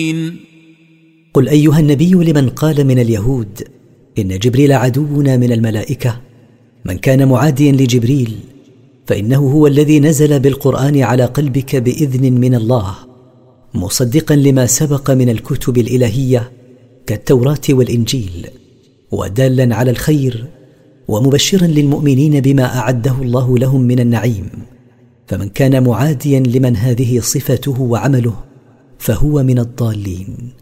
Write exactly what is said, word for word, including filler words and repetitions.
قل أيها النبي لمن قال من اليهود إن جبريل عدونا من الملائكة: من كان معاديا لجبريل فإنه هو الذي نزل بالقرآن على قلبك بإذن من الله، مصدقا لما سبق من الكتب الإلهية كالتوراة والإنجيل، ودالا على الخير ومبشرا للمؤمنين بما أعده الله لهم من النعيم. فمن كان معاديا لمن هذه صفته وعمله فهو من الضالين.